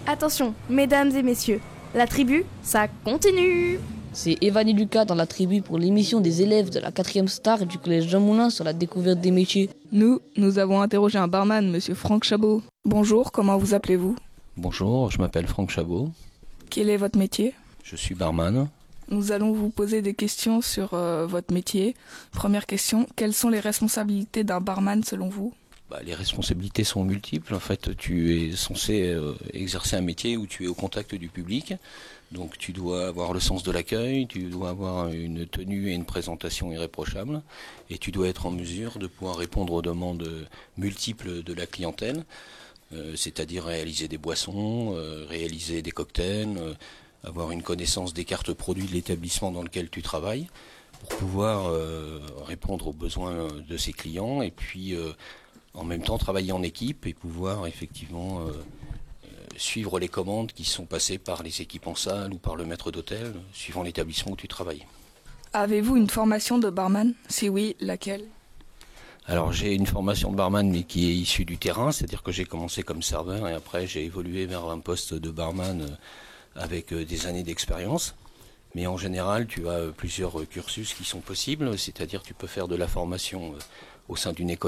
Attention, mesdames et messieurs, la tribu, ça continue. C'est Evan et Lucas dans la tribu pour l'émission des élèves de la 4e star du collège Jean Moulin sur la découverte des métiers. Nous avons interrogé un barman, monsieur Franck Chabot. Bonjour, comment vous appelez-vous ? Bonjour, je m'appelle Franck Chabot. Quel est votre métier ? Je suis barman. Nous allons vous poser des questions sur votre métier. Première question, quelles sont les responsabilités d'un barman selon vous ? Les responsabilités sont multiples. En fait, tu es censé exercer un métier où tu es au contact du public. Donc tu dois avoir le sens de l'accueil, tu dois avoir une tenue et une présentation irréprochables. Et tu dois être en mesure de pouvoir répondre aux demandes multiples de la clientèle. C'est-à-dire réaliser des boissons, réaliser des cocktails, avoir une connaissance des cartes produits de l'établissement dans lequel tu travailles pour pouvoir répondre aux besoins de ses clients et puis en même temps travailler en équipe et pouvoir effectivement suivre les commandes qui sont passées par les équipes en salle ou par le maître d'hôtel, suivant l'établissement où tu travailles. Avez-vous une formation de barman ? Si oui, laquelle ? Alors j'ai une formation de barman mais qui est issue du terrain, c'est-à-dire que j'ai commencé comme serveur et après j'ai évolué vers un poste de barman avec des années d'expérience. Mais en général, tu as plusieurs cursus qui sont possibles, c'est-à-dire tu peux faire de la formation au sein d'une école